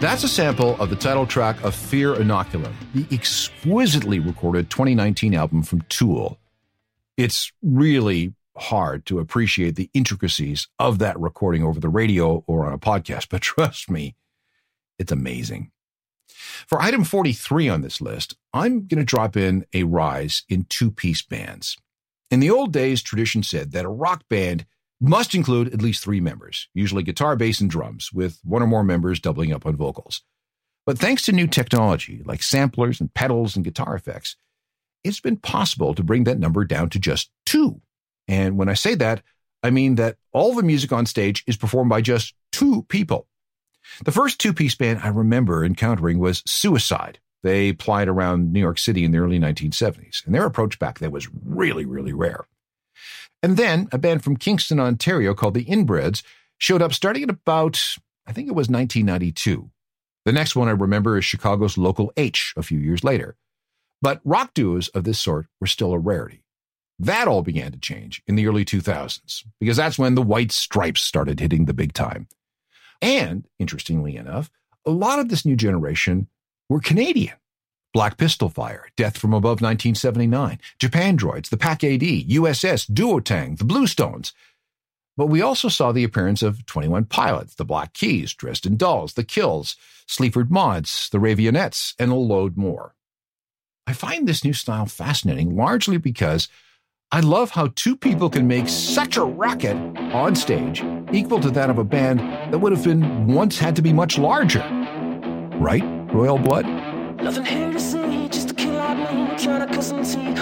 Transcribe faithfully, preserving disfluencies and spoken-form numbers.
That's a sample of the title track of Fear Inoculum, the exquisitely recorded twenty nineteen album from Tool. It's really hard to appreciate the intricacies of that recording over the radio or on a podcast, but trust me, it's amazing. For item forty-three on this list, I'm going to drop in a rise in two-piece bands. In the old days, tradition said that a rock band must include at least three members, usually guitar, bass, and drums, with one or more members doubling up on vocals. But thanks to new technology like samplers and pedals and guitar effects, it's been possible to bring that number down to just two. And when I say that, I mean that all the music on stage is performed by just two people. The first two-piece band I remember encountering was Suicide. They plied around New York City in the early nineteen seventies, and their approach back then was really, really rare. And then a band from Kingston, Ontario called the Inbreds showed up starting at about, I think it was nineteen ninety-two. The next one I remember is Chicago's Local H a few years later. But rock duos of this sort were still a rarity. That all began to change in the early two thousands, because that's when the White Stripes started hitting the big time. And, interestingly enough, a lot of this new generation were Canadian. Black Pistol Fire, Death from Above nineteen seventy-nine, Japandroids, the Pac A D, U S S, Duotang, the Bluestones. But we also saw the appearance of twenty-one Pilots, the Black Keys, Dresden Dolls, the Kills, Sleaford Mods, the Ravionettes, and a load more. I find this new style fascinating largely because I love how two people can make such a racket on stage equal to that of a band that would have been once had to be much larger. Right, Royal Blood? Nothing here to see, just a kill out me, trying to cut some teeth.